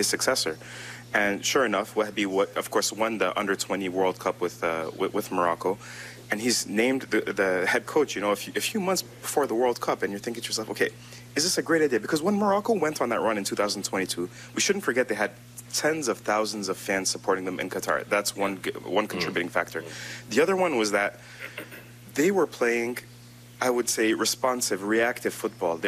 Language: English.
his successor. And sure enough, Wahbi, of course, won the Under-20 World Cup with Morocco. And he's named the head coach, a few months before the World Cup. And you're thinking to yourself, okay, is this a great idea? Because when Morocco went on that run in 2022, we shouldn't forget they had tens of thousands of fans supporting them in Qatar. That's one contributing factor. The other one was that they were playing, I would say, responsive, reactive football.